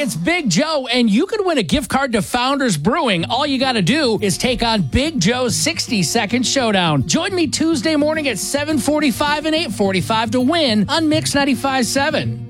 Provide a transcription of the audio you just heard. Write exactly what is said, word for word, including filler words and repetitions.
It's Big Joe, and you could win a gift card to Founders Brewing. All you got to do is take on Big Joe's sixty-second showdown. Join me Tuesday morning at seven forty-five and eight forty-five to win on Mix ninety-five point seven.